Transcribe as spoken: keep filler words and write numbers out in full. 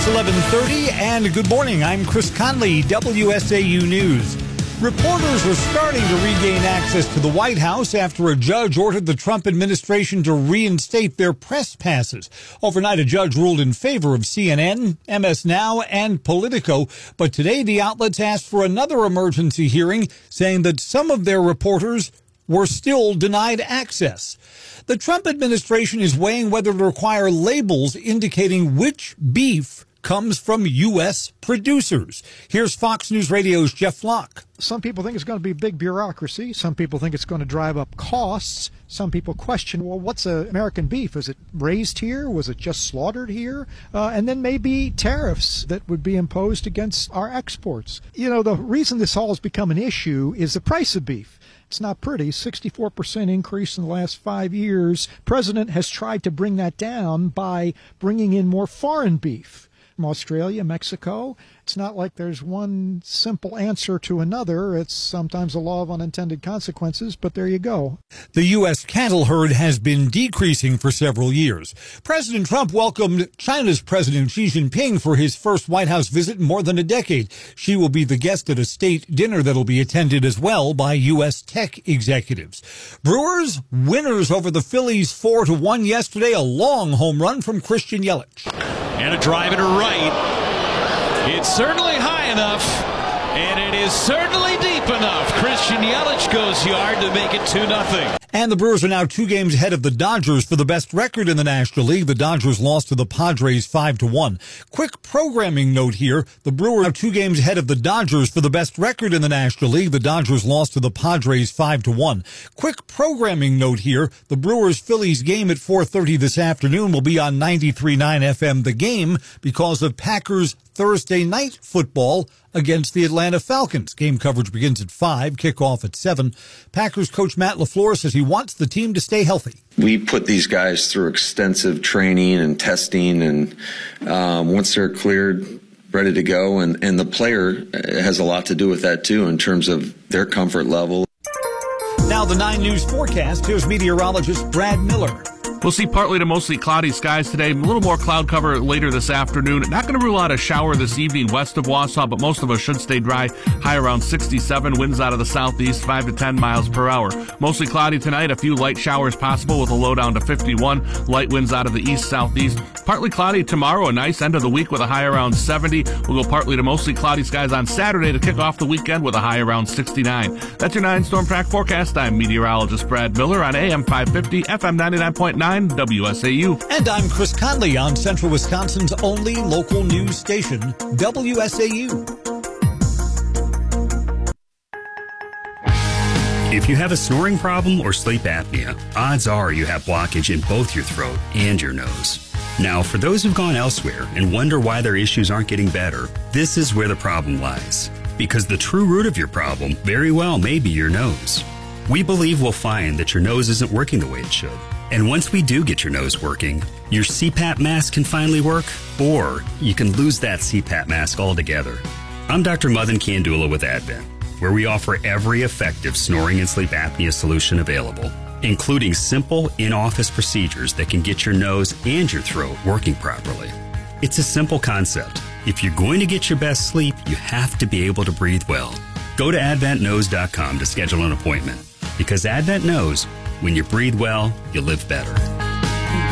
It's eleven thirty, and good morning. I'm Chris Conley, W S A U News. Reporters are starting to regain access to the White House after a judge ordered the Trump administration to reinstate their press passes. Overnight, a judge ruled in favor of C N N, M S Now, and Politico. But today, the outlets asked for another emergency hearing, saying that some of their reporters were still denied access. The Trump administration is weighing whether to require labels indicating which beef comes from U S producers. Here's Fox News Radio's Jeff Flock. Some people think it's going to be big bureaucracy. Some people think it's going to drive up costs. Some people question, well, what's a American beef? Is it raised here? Was it just slaughtered here? Uh, and then maybe tariffs that would be imposed against our exports. You know, the reason this all has become an issue is the price of beef. It's not pretty. sixty-four percent increase in the last five years. President has tried to bring that down by bringing in more foreign beef from Australia, Mexico. It's not like there's one simple answer to another. It's sometimes a law of unintended consequences, but there you go. The U S cattle herd has been decreasing for several years. President Trump welcomed China's President Xi Jinping for his first White House visit in more than a decade. She will be the guest at a state dinner that'll be attended as well by U S tech executives. Brewers, winners over the Phillies four to one yesterday, a long home run from Christian Yelich. And a drive to right. It's certainly high enough, and it is certainly deep enough. Christian Yelich goes yard to make it two nothing. And the Brewers are now two games ahead of the Dodgers for the best record in the National League. The Dodgers lost to the Padres five to one. Quick programming note here. The Brewers are two games ahead of the Dodgers for the best record in the National League. The Dodgers lost to the Padres five to one. Quick programming note here. The Brewers-Phillies game at four thirty this afternoon will be on ninety-three point nine F M The Game because of Packers Thursday night football against the Atlanta Falcons. Game coverage begins at five, kickoff at seven. Packers coach Matt LaFleur says he wants the team to stay healthy. We put these guys through extensive training and testing, and um, once they're cleared, ready to go, and, and the player has a lot to do with that too in terms of their comfort level. Now the nine News forecast. Here's meteorologist Brad Miller. We'll see partly to mostly cloudy skies today. A little more cloud cover later this afternoon. Not going to rule out a shower this evening west of Wausau, but most of us should stay dry. High around sixty-seven. Winds out of the southeast, five to ten miles per hour. Mostly cloudy tonight. A few light showers possible with a low down to fifty-one. Light winds out of the east-southeast. Partly cloudy tomorrow. A nice end of the week with a high around seventy. We'll go partly to mostly cloudy skies on Saturday to kick off the weekend with a high around sixty-nine. That's your nine Storm Track forecast. I'm meteorologist Brad Miller on A M five fifty, F M ninety-nine point nine. W S A U. And I'm Chris Conley on Central Wisconsin's only local news station, W S A U. If you have a snoring problem or sleep apnea, odds are you have blockage in both your throat and your nose. Now, for those who've gone elsewhere and wonder why their issues aren't getting better, this is where the problem lies. Because the true root of your problem very well may be your nose. We believe we'll find that your nose isn't working the way it should. And once we do get your nose working, your C PAP mask can finally work, or you can lose that C PAP mask altogether. I'm Doctor Madan Kandula with Advent, where we offer every effective snoring and sleep apnea solution available, including simple in-office procedures that can get your nose and your throat working properly. It's a simple concept. If you're going to get your best sleep, you have to be able to breathe well. Go to advent nose dot com to schedule an appointment, because Advent knows when you breathe well, you live better.